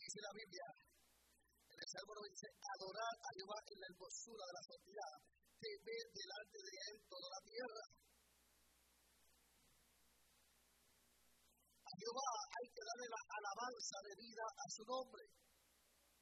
Dice la Biblia, en el Salmo 9 dice, adorar a Jehová en la hermosura de la santidad, temer delante de él toda la tierra. A Jehová hay que darle la alabanza debida a su nombre.